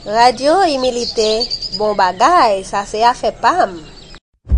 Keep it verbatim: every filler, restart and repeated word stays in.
Radio imilité, bon bagay, ça c'est affaire pam.